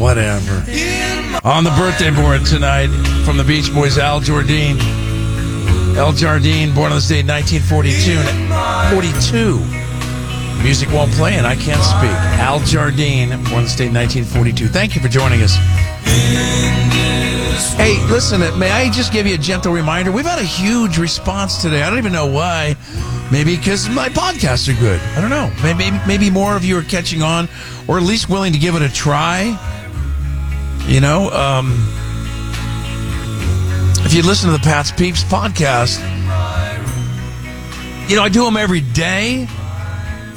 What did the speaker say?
whatever. On the birthday board tonight from the Beach Boys, Al Jardine. Al Jardine, born on this date, 1942. Music won't play and I can't speak. Al Jardine, born on this date, 1942. Thank you for joining us. Hey, listen, may I just give you a gentle reminder? We've had a huge response today. I don't even know why. Maybe because my podcasts are good. I don't know. Maybe more of you are catching on, or at least willing to give it a try. You know, if you listen to the Pat's Peeps podcast, you know, I do them every day.